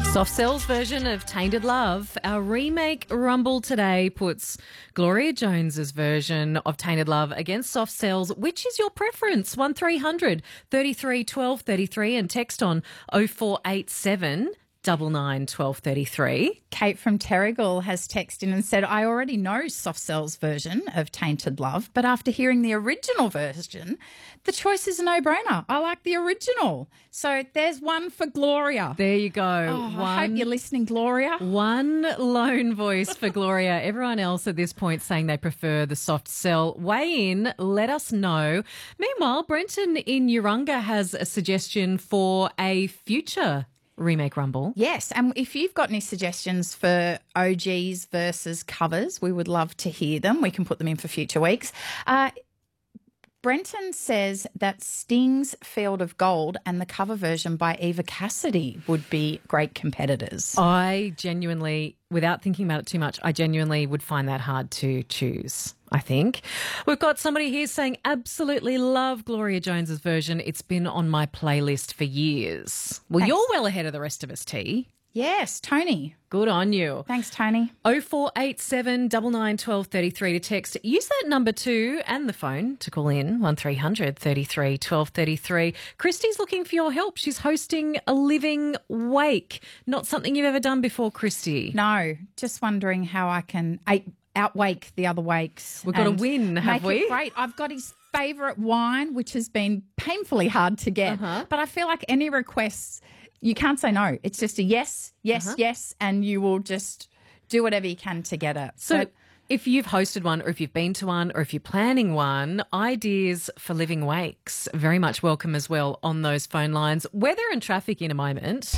Soft Cell's version of Tainted Love. Our remake Rumble today puts Gloria Jones's version of Tainted Love against Soft Cell's. Which is your preference? 1300 33 12 33 and text on 0487 99 12 33. Kate from Terrigal has texted in and said, I already know Soft Cell's version of Tainted Love, but after hearing the original version, the choice is a no-brainer. I like the original. So there's one for Gloria. There you go. I hope you're listening, Gloria. One lone voice for Gloria. Everyone else at this point saying they prefer the Soft Cell. Weigh in, let us know. Meanwhile, Brenton in Urunga has a suggestion for a future remake Rumble. Yes, and if you've got any suggestions for OGs versus covers, we would love to hear them. We can put them in for future weeks. Brenton says that Sting's Field of Gold and the cover version by Eva Cassidy would be great competitors. I genuinely, without thinking about it too much, I genuinely would find that hard to choose, I think. We've got somebody here saying, absolutely love Gloria Jones's version. It's been on my playlist for years. Well, Thanks. You're well ahead of the rest of us, T. Yes, Tony. Good on you. Thanks, Tony. 0487 99 12 33 to text. Use that number too and the phone to call in 1300 33 12 33. Christy's looking for your help. She's hosting a living wake. Not something you've ever done before, Christy. No, just wondering how I can outwake the other wakes. We've got to win, have we? Make it great. I've got his favourite wine, which has been painfully hard to get. But I feel like any requests, you can't say no. It's just a yes, yes, and you will just do whatever you can to get it. So if you've hosted one or if you've been to one or if you're planning one, ideas for living wakes, very much welcome as well on those phone lines. Weather and traffic in a moment.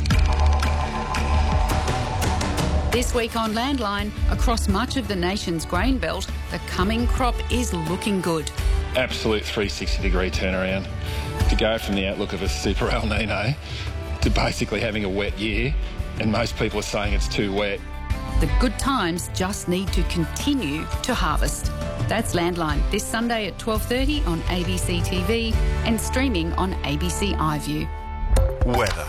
This week on Landline, across much of the nation's grain belt, the coming crop is looking good. Absolute 360-degree turnaround. To go from the outlook of a super El Nino to basically having a wet year, and most people are saying it's too wet. The good times just need to continue to harvest. That's Landline, this Sunday at 12:30 on ABC TV and streaming on ABC iView. Weather.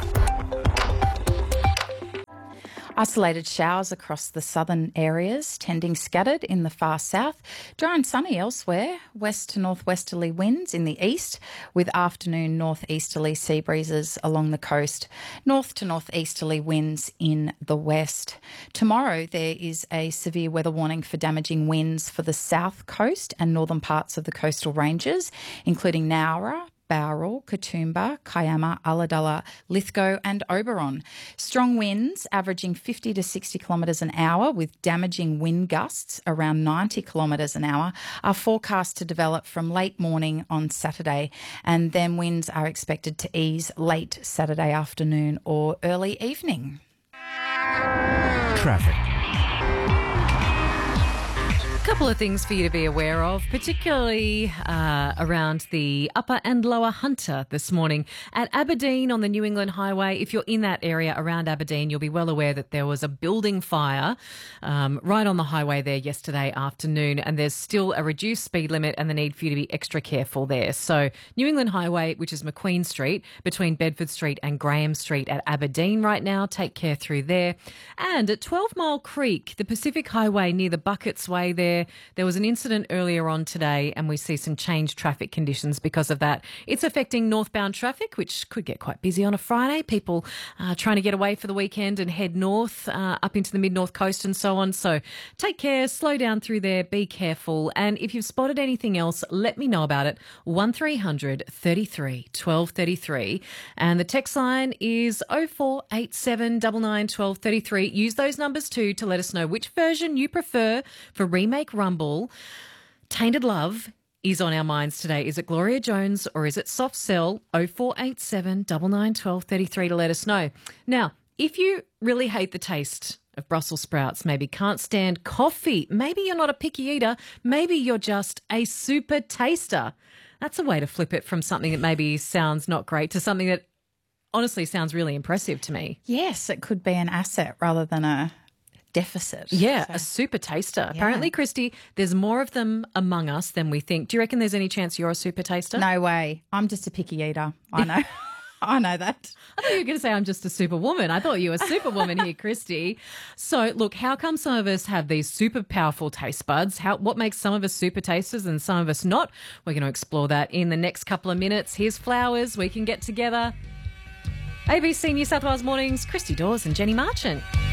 Isolated showers across the southern areas, tending scattered in the far south. Dry and sunny elsewhere. West to northwesterly winds in the east, with afternoon northeasterly sea breezes along the coast. North to northeasterly winds in the west. Tomorrow there is a severe weather warning for damaging winds for the south coast and northern parts of the coastal ranges, including Nowra, Bowral, Katoomba, Kiama, Ulladulla, Lithgow and Oberon. Strong winds averaging 50 to 60 kilometres an hour with damaging wind gusts around 90 kilometres an hour are forecast to develop from late morning on Saturday, and then winds are expected to ease late Saturday afternoon or early evening. Traffic. Couple of things for you to be aware of, particularly around the Upper and Lower Hunter this morning. At Aberdeen on the New England Highway, if you're in that area around Aberdeen, you'll be well aware that there was a building fire right on the highway there yesterday afternoon, and there's still a reduced speed limit and the need for you to be extra careful there. So New England Highway, which is McQueen Street, between Bedford Street and Graham Street at Aberdeen right now. Take care through there. And at 12 Mile Creek, the Pacific Highway near the Buckets Way there was an incident earlier on today, and we see some changed traffic conditions because of that. It's affecting northbound traffic, which could get quite busy on a Friday. People trying to get away for the weekend and head north up into the mid-north coast and so on. So take care, slow down through there, be careful. And if you've spotted anything else, let me know about it. 1300 33 12 33. And the text line is 0487 99 12 33. Use those numbers too to let us know which version you prefer for remake Rumble. Tainted Love is on our minds today. Is it Gloria Jones or is it Soft Cell? 0487 99 12 33 to let us know. Now, if you really hate the taste of Brussels sprouts, maybe can't stand coffee, maybe you're not a picky eater, maybe you're just a super taster. That's a way to flip it from something that maybe sounds not great to something that honestly sounds really impressive to me. Yes, it could be an asset rather than a deficit. Yeah, So- a super taster. Apparently, Christy, there's more of them among us than we think. Do you reckon there's any chance you're a super taster? No way. I'm just a picky eater. I know. I know that. I thought you were going to say I'm just a superwoman. I thought you were a superwoman here, Christy. So, look, how come some of us have these super powerful taste buds? What makes some of us super tasters and some of us not? We're going to explore that in the next couple of minutes. Here's Flowers. We can get together. ABC New South Wales Mornings, Christy Dawes and Jenny Marchant.